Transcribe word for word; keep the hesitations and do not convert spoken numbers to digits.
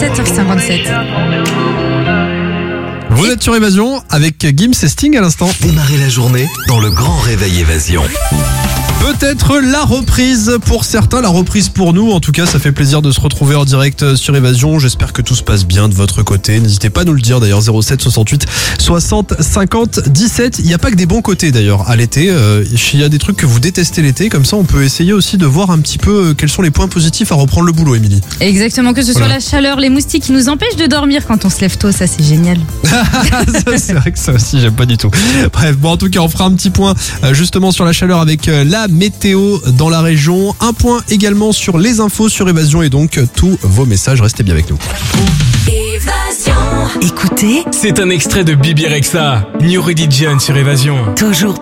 sept heures cinquante-sept. Vous êtes sur Évasion avec Gims et Sting à l'instant. Démarrez la journée dans le grand réveil Évasion. Peut-être la reprise pour certains, la reprise pour nous. En tout cas, ça fait plaisir de se retrouver en direct sur Évasion. J'espère que tout se passe bien de votre côté. N'hésitez pas à nous le dire d'ailleurs. zéro sept soixante-huit soixante cinquante dix-sept. Il n'y a pas que des bons côtés d'ailleurs à l'été. Euh, il y a des trucs que vous détestez l'été. Comme ça, on peut essayer aussi de voir un petit peu quels sont les points positifs à reprendre le boulot, Émilie. Exactement, que ce soit Voilà. la chaleur, les moustiques qui nous empêchent de dormir quand on se lève tôt, ça c'est génial. Ça, c'est vrai que ça aussi, j'aime pas du tout. Bref, bon, en tout cas, on fera un petit point euh, justement sur la chaleur avec euh, la météo dans la région. Un point également sur les infos sur Évasion et donc euh, tous vos messages. Restez bien avec nous. Écoutez, C'est un extrait de Bibi Rexha, New Religion sur Évasion. toujours